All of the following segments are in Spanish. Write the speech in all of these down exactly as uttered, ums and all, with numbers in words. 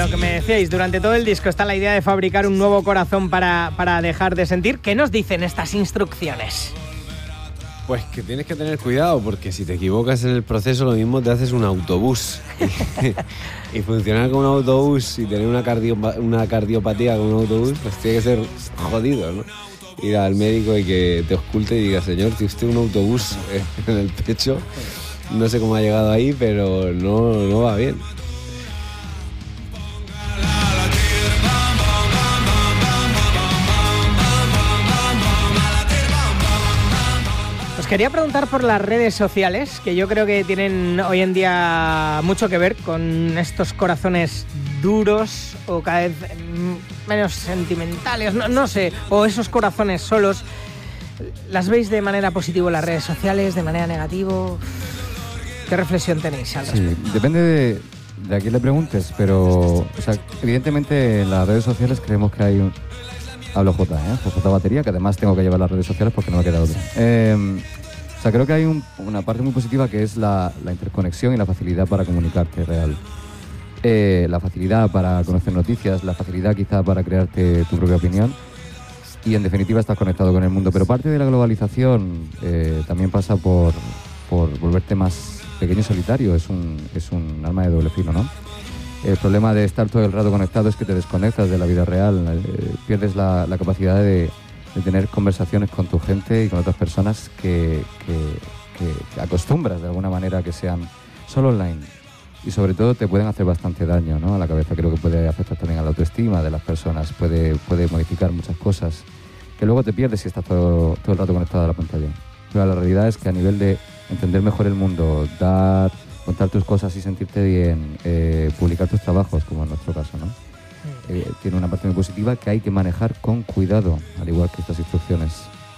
lo que me decíais, durante todo el disco está la idea de fabricar un nuevo corazón para, para dejar de sentir. ¿Qué nos dicen estas instrucciones? Pues que tienes que tener cuidado, porque si te equivocas en el proceso, lo mismo te haces un autobús. Y funcionar con un autobús y tener una, cardio, una cardiopatía con un autobús, pues tiene que ser jodido, ¿no? Ir al médico y que te oculte y diga, señor, tiene usted un autobús en el pecho. No sé cómo ha llegado ahí, pero no, no va bien. Os quería preguntar por las redes sociales, que yo creo que tienen hoy en día mucho que ver con estos corazones duros o cada vez menos sentimentales, no, no sé, o esos corazones solos. ¿Las veis de manera positiva las redes sociales, de manera negativa? ¿Qué reflexión tenéis al respecto? Sí, depende de, de a quién le preguntes, pero o sea, evidentemente en las redes sociales creemos que hay un... Hablo J, ¿eh? J batería, que además tengo que llevar las redes sociales porque no me queda otra. Eh, o sea, creo que hay un, una parte muy positiva que es la, la interconexión y la facilidad para comunicarte real. Eh, la facilidad para conocer noticias, la facilidad quizá para crearte tu propia opinión y en definitiva estás conectado con el mundo. Pero parte de la globalización eh, también pasa por, por volverte más pequeño y solitario. Es un, es un arma de doble filo, ¿no? El problema de estar todo el rato conectado es que te desconectas de la vida real, eh, pierdes la, la capacidad de, de tener conversaciones con tu gente y con otras personas que, que, que acostumbras de alguna manera a que sean solo online. Y sobre todo te pueden hacer bastante daño, ¿no? A la cabeza. Creo que puede afectar también a la autoestima de las personas, puede, puede modificar muchas cosas que luego te pierdes si estás todo, todo el rato conectado a la pantalla. Pero la realidad es que a nivel de entender mejor el mundo, dar... contar tus cosas y sentirte bien, eh, publicar tus trabajos, como en nuestro caso, ¿no? Eh, tiene una parte muy positiva que hay que manejar con cuidado, al igual que estas instrucciones.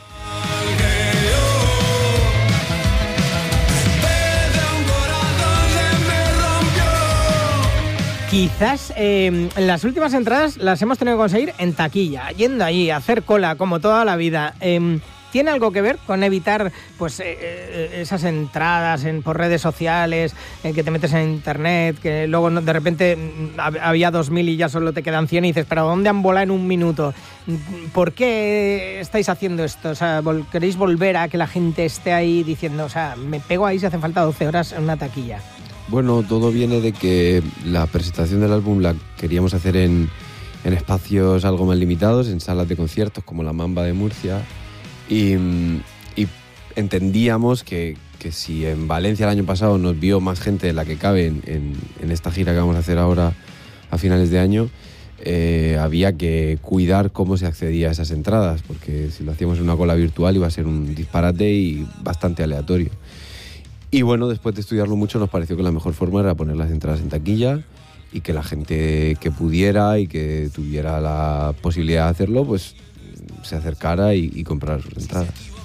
Quizás eh, las últimas entradas las hemos tenido que conseguir en taquilla, yendo allí, a hacer cola, como toda la vida. Eh, ¿Tiene algo que ver con evitar pues eh, esas entradas en, por redes sociales, eh, que te metes en internet, que luego de repente había dos mil y ya solo te quedan cien y dices, ¿pero dónde han volado en un minuto? ¿Por qué estáis haciendo esto? O sea, ¿queréis volver a que la gente esté ahí diciendo, o sea, me pego ahí si hacen falta doce horas en una taquilla? Bueno, todo viene de que la presentación del álbum la queríamos hacer en, en espacios algo más limitados, en salas de conciertos como la Mamba de Murcia. Y, y entendíamos que, que si en Valencia el año pasado nos vio más gente de la que cabe en, en, en esta gira que vamos a hacer ahora a finales de año, eh, había que cuidar cómo se accedía a esas entradas, porque si lo hacíamos en una cola virtual iba a ser un disparate y bastante aleatorio. Y bueno, después de estudiarlo mucho nos pareció que la mejor forma era poner las entradas en taquilla y que la gente que pudiera y que tuviera la posibilidad de hacerlo, pues se acercara y, y comprara sus entradas.